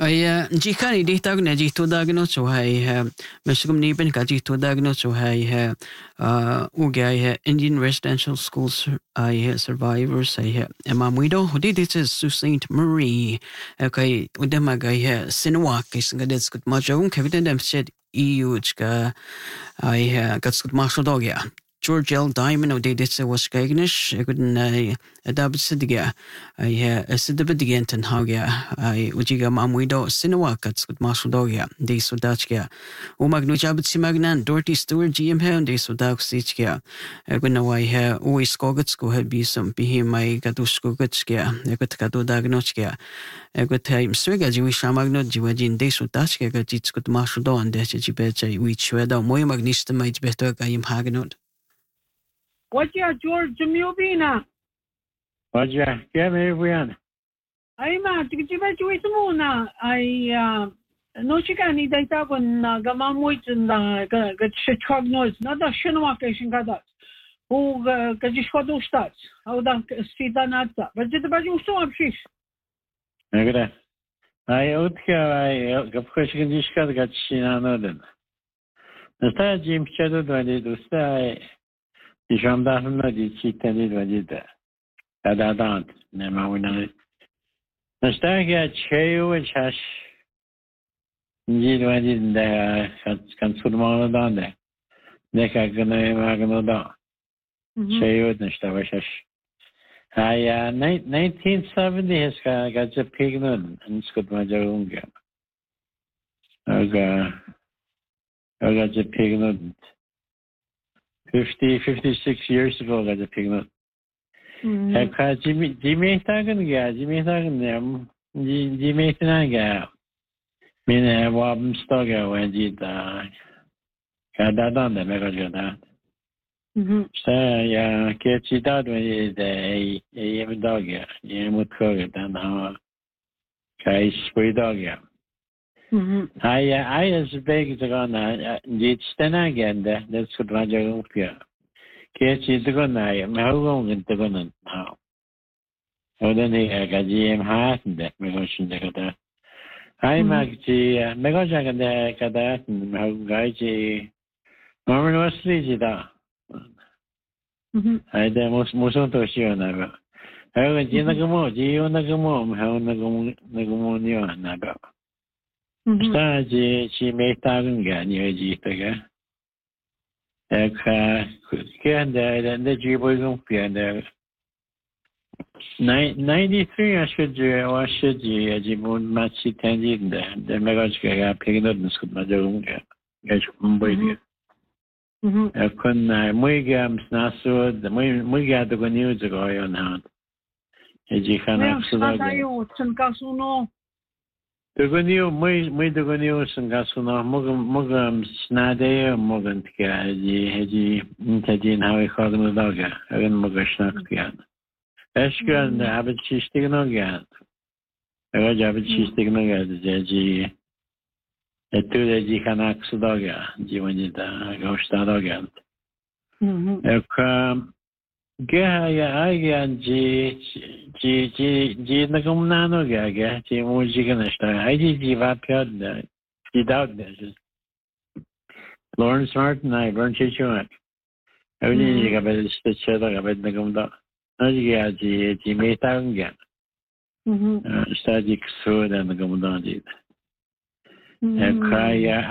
Jika ni dihta na jihto dagno so hai mesum ni ben ka jihto dagno so hai ugai Indian residential schools ai survivors ai emamuido hodi this is Saint Marie kai udema gai sinwa kai singadets kut majo kevin dem said EU ka ai gats kut masho dogya George L. Diamond og det was Gagnish, I couldn't adapt Sidiga. I Sidabadiant and Hagia, I Ujiga Mamuido, Sinawakats with Marshall Dogia, De Sudachkia, Umagnujabat Simagnan, Dorothy Stewart, GM Hem, De Sudak Sichkia. I couldn't know I have always Skogatsko had be some be my Gatuskogutska, I got Katu Dagnochkia. I got time Swiga, Jewish Amagno, Jiwajin, De Sudachkia, got its good Marshall Don, Dash Jibecha, which were the Moy Magnista might better Gayim Haganot. What ya George Mubina? What ya? Give me everyone. I'm Tikiba Juismuna. I no chicani data when Gamamwit and get shot noise, not a Shinwaka got who Gajishwado starts. How that Sidanata. But did the Baju so up shish? I out here, I got question Dishka got Shinanoden. The star Jim Shadow did to say. Jamdahna di chitani dwajida. Kadadant, Nemawina. The Stagia Chew and Chash Nidwajid the Kansurmonodande. Neka Gana Maganoda. Chew and Stavashash. 1970 has got a pignon and Scotmajarunga. I got a pignon. 56 years ago, I got a pigment. Jimmy Tagan, Jimmy Tagan, Jimmy Tanaga. Mina Wabm Stoga when did Kadadan, the Megajada. So, catch it out when it's a dog, Yamutko, and how Kai Spray dog. I as big as gonna did stand again. That's what Raja Upia. Catch it to go now. How long is the gun now? Oh, then he got GM hat and that Megoshin Degata. I make the Megoshan and the Kadat and how Gaiji Norman was Ligida. I the most Musoto Shio. I went in Nagamo, Gio Nagamo, how Nagamonio Naga. She made Tagunga near Jitaga. And the Jiboyum and 93 I should Jibun Machi Tangin, the Megajka picking up the Skutmadunga. I couldn't Muigam Snasu, the Muiga the news ago on hand. Ejikana Sudaga. The good news, the good news, and Gasuna, Mugam Snade, Mugan Tia, Intajin, how we call them a dogger, and Mugashnakian. Eshkan, the Abbot Chistignogan. I was Abbot Chistignogan, the two the Jikanak Sudoga, Jiwanita, Gosta Dogan. I got G Nagumnano Gaga, G Mujiganista. I did give up without this. Lawrence Martin, I burned Chichuak. I didn't get a stitch of Nagumda. I got G Metanga. Static food and the Gumdan did.